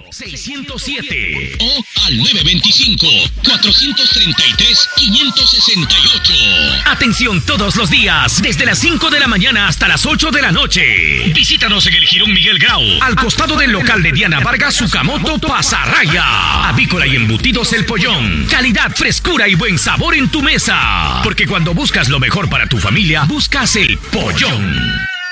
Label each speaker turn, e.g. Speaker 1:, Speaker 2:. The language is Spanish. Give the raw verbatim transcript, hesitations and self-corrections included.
Speaker 1: seiscientos siete
Speaker 2: o al nueve veinticinco, cuatrocientos treinta y tres, quinientos sesenta y ocho.
Speaker 1: Atención todos los días, desde las cinco de la mañana hasta las ocho de la noche. Visítanos en el Jirón Miguel Grau, al costado del local de Diana Vargas Sukamoto Pasarraya. Avícola y embutidos El Pollón. Calidad, frescura y buen sabor en tu mesa. Porque cuando buscas lo mejor para tu familia, buscas El Pollón.